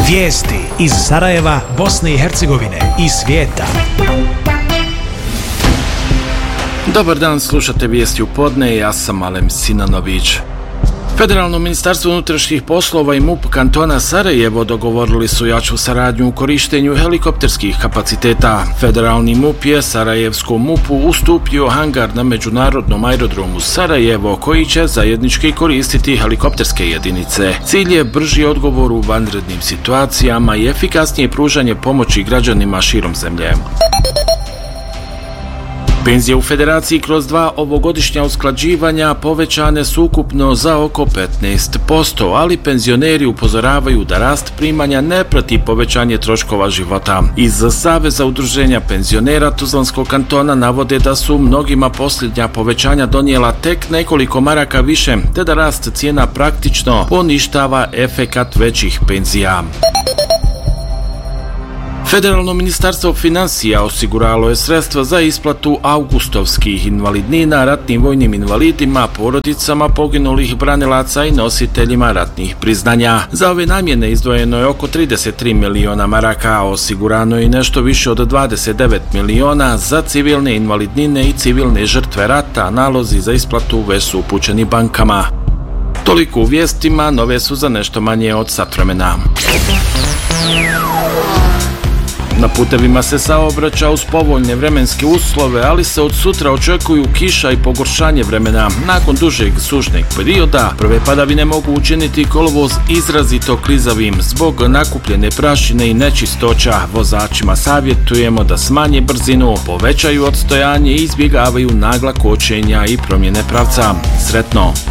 Vijesti iz Sarajeva, Bosne i Hercegovine i svijeta. Dobar dan, slušate vijesti u podne, ja sam Alem Sinanović. Federalno ministarstvo unutrašnjih poslova i MUP kantona Sarajevo dogovorili su jaču saradnju u korištenju helikopterskih kapaciteta. Federalni MUP je Sarajevskom MUP-u ustupio hangar na međunarodnom aerodromu Sarajevo koji će zajednički koristiti helikopterske jedinice. Cilj je brži odgovor u vanrednim situacijama i efikasnije pružanje pomoći građanima širom zemlje. Penzije u Federaciji kroz 2 ovogodišnja usklađivanja povećane su ukupno za oko 15%, ali penzioneri upozoravaju da rast primanja ne prati povećanje troškova života. Iz Saveza udruženja penzionera Tuzlanskog kantona navode da su mnogima posljednja povećanja donijela tek nekoliko maraka više, te da rast cijena praktično poništava efekat većih penzija. Federalno ministarstvo financija osiguralo je sredstva za isplatu augustovskih invalidnina ratnim vojnim invalidima, porodicama poginulih branilaca i nositeljima ratnih priznanja. Za ove namjene izdvojeno je oko 33 miliona maraka, a osigurano je nešto više od 29 miliona za civilne invalidnine i civilne žrtve rata. Nalozi za isplatu već su upućeni bankama. Toliko u vijestima, nove su za nešto manje od sat vremena. Na putevima se saobraća uz povoljne vremenske uslove, ali se od sutra očekuju kiša i pogoršanje vremena. Nakon dužeg sušnog perioda, prve padavine mogu učiniti kolovoz izrazito klizavim. Zbog nakupljene prašine i nečistoća, vozačima savjetujemo da smanje brzinu, povećaju odstojanje i izbjegavaju nagla kočenja i promjene pravca. Sretno!